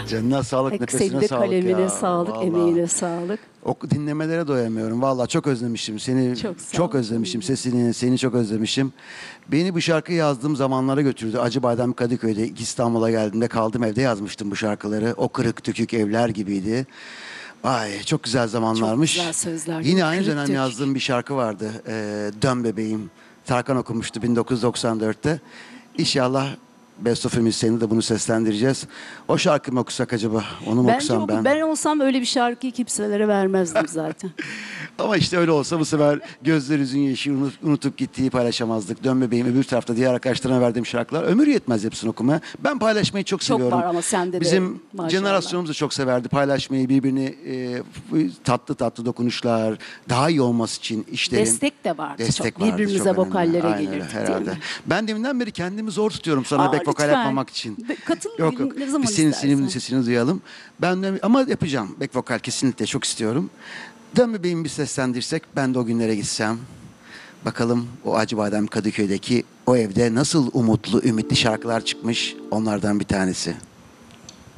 Canına sağlık, nefesine Senin de sağlık kalemine ya. sağlık, Vallahi. emeğine sağlık. O dinlemelere doyamıyorum. Vallahi çok özlemişim seni. Çok sağ Çok ol. özlemişim sesini, seni çok özlemişim. Beni bu şarkıyı yazdığım zamanlara götürdü. Acıbadem Kadıköy'de İstanbul'a geldiğimde kaldım evde yazmıştım bu şarkıları. O kırık dökük evler gibiydi. Ay çok güzel zamanlarmış. Çok güzel sözler. Yine aynı Kırık dönem dökük. yazdığım bir şarkı vardı. Dön Bebeğim. Tarkan okumuştu 1994'te. İnşallah Best of Ümit'seni de bunu seslendireceğiz. O şarkı mı okusak acaba? Onu mu Bence okusam ben? ben olsam öyle bir şarkıyı kimselere vermezdim zaten. Ama işte öyle olsa bu sefer gözlerimizin yaşı unutup gittiği paylaşamazdık. Dön Bebeğim öbür tarafta diğer arkadaşlarına verdiğim şarkılar. Ömür yetmez hepsini okumaya. Ben paylaşmayı çok Çok seviyorum. var ama sende de Bizim maşallah. jenerasyonumuz da çok severdi. Paylaşmayı, birbirini tatlı tatlı dokunuşlar, daha iyi olması için işlerin. Destek de vardı. Destek çok. vardı, Birbirimize çok önemli. vokallere Aynen öyle, gelirdik herhalde. değil mi? Ben deminden beri kendimi zor tutuyorum sana Aa, back vokal lütfen. yapmamak için. Katıl Yok yok. ne zaman Biz senin istersen. sesini duyalım. Ben de, ama yapacağım. Back vokal kesinlikle çok istiyorum. Dön Bebeğim bir seslendirsek ben de o günlere gitsem. Bakalım o Acıbadem Kadıköy'deki o evde nasıl umutlu, ümitli şarkılar çıkmış onlardan bir tanesi.